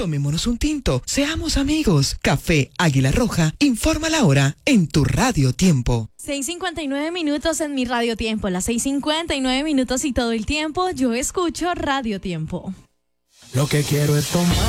Tomémonos un tinto, seamos amigos. Café Águila Roja, informa la hora en tu Radio Tiempo. 6:59 minutos en mi Radio Tiempo, las 6:59 minutos y todo el tiempo yo escucho Radio Tiempo. Lo que quiero es tomar